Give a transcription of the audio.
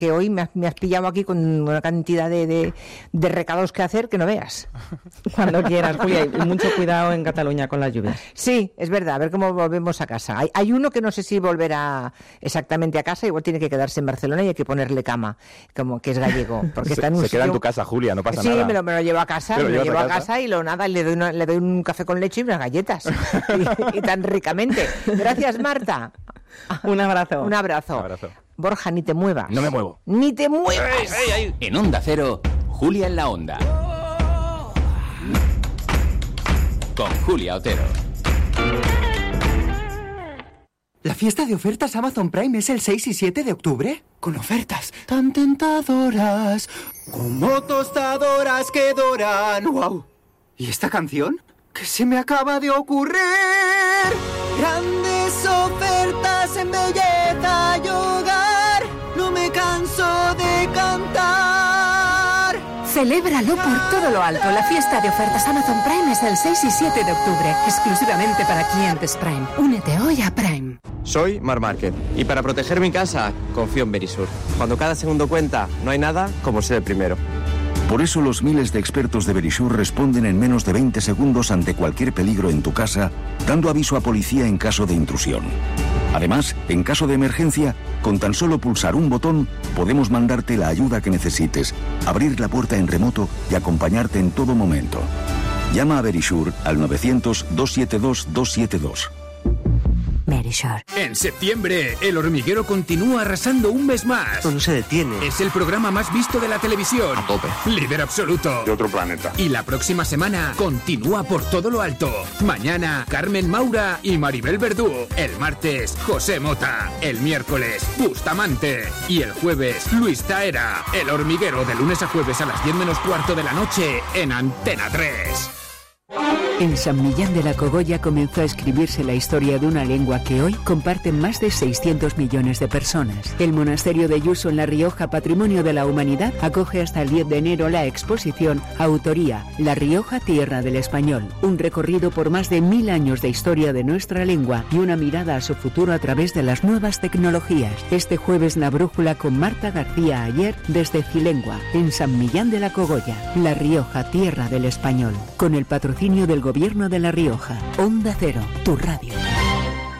que hoy me has pillado aquí con una cantidad de recados que hacer que no veas. Cuando quieras, Julia, y mucho cuidado en Cataluña con las lluvias. Sí, es verdad, a ver cómo volvemos a casa. Hay uno que no sé si volverá exactamente a casa, igual tiene que quedarse en Barcelona y hay que ponerle cama, como que es gallego. Porque está en un se queda en sitio... tu casa, Julia, no pasa sí, nada. Sí, me lo llevo a casa, y le doy un café con leche y unas galletas. y tan ricamente. Gracias, Marta. Un abrazo. Un abrazo. Borja, ni te muevas. No me muevo. ¡Ni te muevas! ¡Ey! En Onda Cero, Julia en la Onda. Con Julia Otero. ¿La fiesta de ofertas Amazon Prime es el 6 y 7 de octubre? Con ofertas tan tentadoras, como tostadoras que doran. ¡Wow! ¿Y esta canción? ¿Qué se me acaba de ocurrir? Grandes ofertas en belleza y hogar. No me canso de cantar. Celébralo por todo lo alto. La fiesta de ofertas Amazon Prime es el 6 y 7 de octubre, exclusivamente para clientes Prime. Únete hoy a Prime. Soy Mar Márquez y para proteger mi casa confío en Verisur. Cuando cada segundo cuenta, no hay nada como ser el primero. Por eso los miles de expertos de Verisur responden en menos de 20 segundos ante cualquier peligro en tu casa, dando aviso a policía en caso de intrusión. Además, en caso de emergencia, con tan solo pulsar un botón, podemos mandarte la ayuda que necesites, abrir la puerta en remoto y acompañarte en todo momento. Llama a Verisur al 900-272-272. Verisur. En septiembre, El Hormiguero continúa arrasando un mes más. Esto no se detiene. Es el programa más visto de la televisión. A tope. Líder absoluto. De otro planeta. Y la próxima semana continúa por todo lo alto. Mañana, Carmen Maura y Maribel Verdú. El martes, José Mota. El miércoles, Bustamante. Y el jueves, Luis Taera. El Hormiguero, de lunes a jueves a las 10 menos cuarto de la noche en Antena 3. En San Millán de la Cogolla comenzó a escribirse la historia de una lengua que hoy comparten más de 600 millones de personas. El monasterio de Yuso en La Rioja, Patrimonio de la Humanidad, acoge hasta el 10 de enero la exposición Autoría, La Rioja, Tierra del Español. Un recorrido por más de 1000 años de historia de nuestra lengua y una mirada a su futuro a través de las nuevas tecnologías. Este jueves La Brújula con Marta García Ayer desde Cilengua, en San Millán de la Cogolla. La Rioja, Tierra del Español. Con el patrocinio del Gobierno de La Rioja. Onda Cero, tu radio.